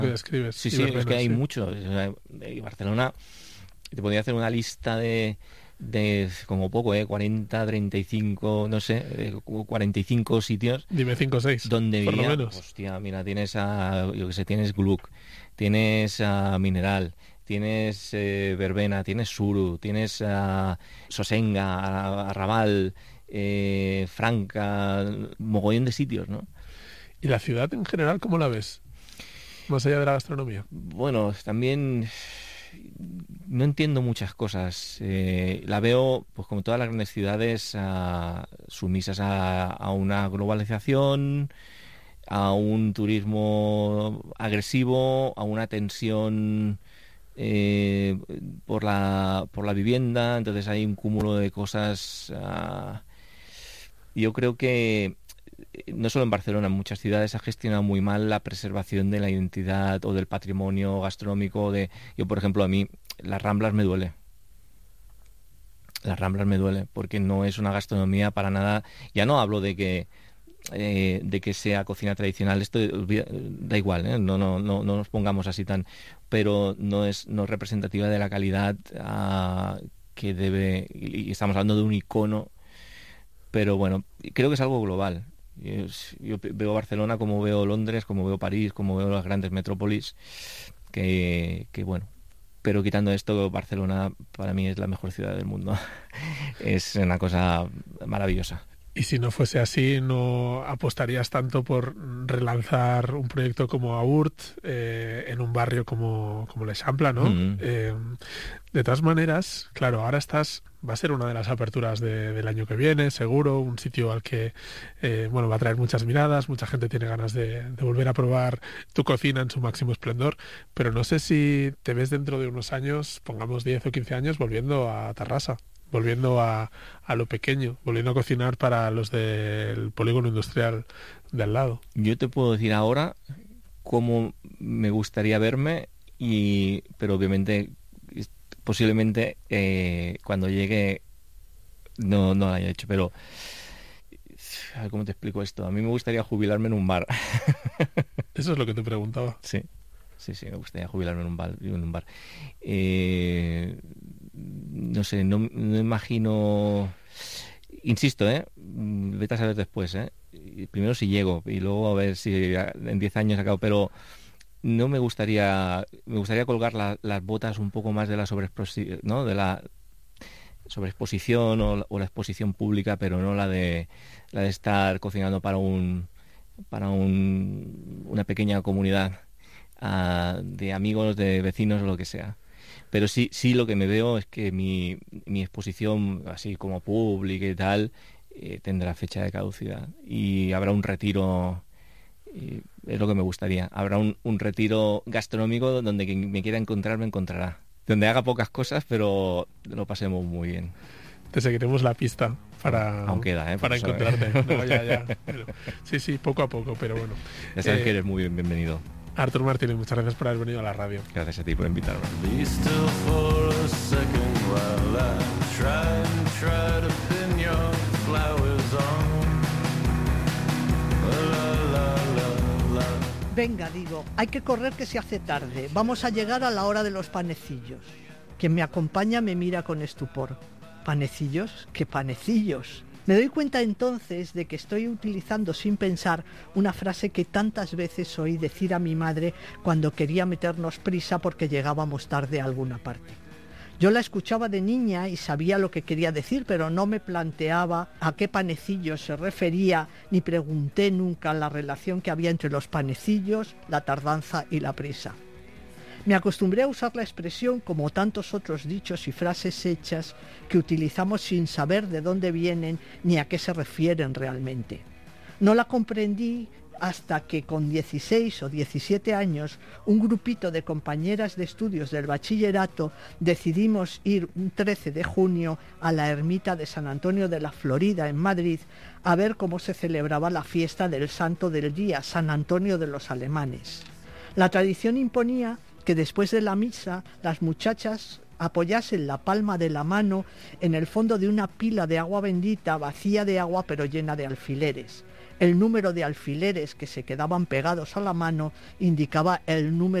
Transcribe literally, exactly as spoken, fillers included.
que describes. Sí, sí, es que hay sí. mucho. O sea, Barcelona, te podría hacer una lista de, de como poco, ¿eh? cuarenta, treinta y cinco, no sé, cuarenta y cinco sitios. Dime cinco o seis, donde por vivía, lo menos. Hostia, mira, tienes a, yo que sé, tienes Gluck, tienes a Mineral, tienes eh, Verbena, tienes Suru, tienes a Sosenga, a, a Raval, eh, Franca, mogollón de sitios, ¿no? ¿Y la ciudad en general cómo la ves? Más allá de la gastronomía. Bueno, también no entiendo muchas cosas. Eh, la veo, pues como todas las grandes ciudades, uh, sumisas a, a una globalización, a un turismo agresivo, a una tensión eh, por la por la vivienda. Entonces hay un cúmulo de cosas. Uh, yo creo que no solo en Barcelona, en muchas ciudades se ha gestionado muy mal la preservación de la identidad o del patrimonio gastronómico. De yo, por ejemplo, a mí las Ramblas me duele. Las Ramblas me duele porque no es una gastronomía para nada. Ya no hablo de que eh, de que sea cocina tradicional. Esto da igual, ¿eh? no, no, no, no nos pongamos así tan. Pero no es no es representativa de la calidad uh, que debe. Y estamos hablando de un icono. Pero bueno, creo que es algo global. Yo, yo veo Barcelona como veo Londres, como veo París, como veo las grandes metrópolis, que, que bueno, pero quitando esto, Barcelona para mí es la mejor ciudad del mundo. Es una cosa maravillosa. Y si no fuese así, ¿no apostarías tanto por relanzar un proyecto como Aurt eh, en un barrio como, como l'Eixample, ¿no? Mm-hmm. Eh, de todas maneras, claro, ahora estás... Va a ser una de las aperturas de, del año que viene, seguro, un sitio al que eh, bueno, va a traer muchas miradas, mucha gente tiene ganas de, de volver a probar tu cocina en su máximo esplendor, pero no sé si te ves dentro de unos años, pongamos diez o quince años, volviendo a Tarrasa, volviendo a, a lo pequeño, volviendo a cocinar para los del polígono industrial de al lado. Yo te puedo decir ahora cómo me gustaría verme, y pero obviamente... posiblemente eh, cuando llegue no, no lo haya hecho, pero a ver, ¿cómo te explico esto? A mí me gustaría jubilarme en un bar. Eso es lo que te preguntaba. Sí, sí, sí, me gustaría jubilarme en un bar. En un bar. Eh, no sé, no, no imagino... Insisto, ¿eh? Vete a saber después, ¿eh? Primero si llego y luego a ver si en diez años acabo, pero... No me gustaría, me gustaría colgar la, las botas un poco más de la sobreexposición, ¿no? De la sobreexposición o, o la exposición pública, pero no la de la de estar cocinando para un para un, una pequeña comunidad uh, de amigos, de vecinos o lo que sea. Pero sí, sí lo que me veo es que mi, mi exposición, así como pública y tal, eh, tendrá fecha de caducidad y habrá un retiro. Y es lo que me gustaría. Habrá un, un retiro gastronómico donde quien me quiera encontrar me encontrará. Donde haga pocas cosas, pero lo pasemos muy bien. Te seguiremos la pista para, Aún queda, ¿eh? para encontrarte. No, ya, ya. Pero, sí, sí, poco a poco, pero bueno. Ya sabes eh, que eres muy bienvenido. Artur Martínez, muchas gracias por haber venido a la radio. Gracias a ti por invitarme. Venga, digo, hay que correr que se hace tarde. Vamos a llegar a la hora de los panecillos. Quien me acompaña me mira con estupor. ¿Panecillos? ¿Qué panecillos? Me doy cuenta entonces de que estoy utilizando sin pensar una frase que tantas veces oí decir a mi madre cuando quería meternos prisa porque llegábamos tarde a alguna parte. Yo la escuchaba de niña y sabía lo que quería decir, pero no me planteaba a qué panecillos se refería, ni pregunté nunca la relación que había entre los panecillos, la tardanza y la prisa. Me acostumbré a usar la expresión como tantos otros dichos y frases hechas que utilizamos sin saber de dónde vienen ni a qué se refieren realmente. No la comprendí hasta que con dieciséis o diecisiete años un grupito de compañeras de estudios del bachillerato decidimos ir un trece de junio a la ermita de San Antonio de la Florida en Madrid a ver cómo se celebraba la fiesta del santo del día, San Antonio de los Alemanes. La tradición imponía que después de la misa las muchachas apoyasen la palma de la mano en el fondo de una pila de agua bendita, vacía de agua pero llena de alfileres. El número de alfileres que se quedaban pegados a la mano indicaba el número